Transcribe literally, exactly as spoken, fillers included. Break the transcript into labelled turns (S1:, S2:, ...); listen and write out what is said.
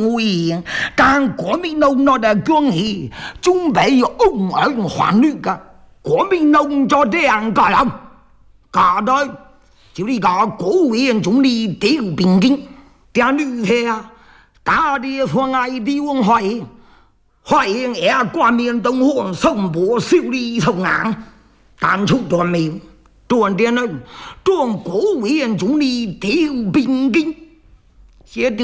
S1: 定会，但国民农那的军器准备有红儿换绿的，国民农就这样干了，干的就你个国务院总理丢兵金，点绿黑啊，大地方爱的文化。欢迎也冠冕灯火，送波修理从案，但出断没有，断点人，断国务院总理丢兵金，写